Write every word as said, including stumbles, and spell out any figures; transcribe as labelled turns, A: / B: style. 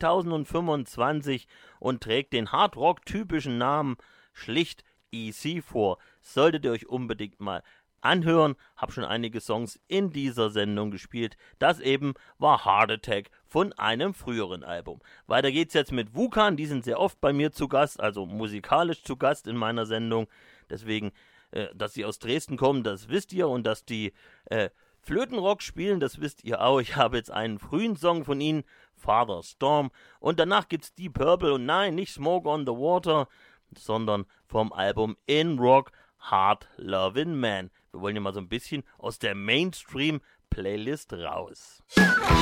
A: zweitausendfünfundzwanzig und trägt den Hardrock-typischen Namen schlicht E C vor. Solltet ihr euch unbedingt mal anhören, hab schon einige Songs in dieser Sendung gespielt. Das eben war Heart Attack von einem früheren Album. Weiter geht's jetzt mit Wukan, die sind sehr oft bei mir zu Gast, also musikalisch zu Gast in meiner Sendung. Deswegen, äh, dass sie aus Dresden kommen, das wisst ihr, und dass die äh, Flötenrock spielen, das wisst ihr auch. Ich habe jetzt einen frühen Song von ihnen, Father Storm, und danach gibt's Deep Purple, und nein, nicht Smoke on the Water, sondern vom Album In Rock Hard Lovin' Man. Wir wollen ja mal so ein bisschen aus der Mainstream-Playlist raus.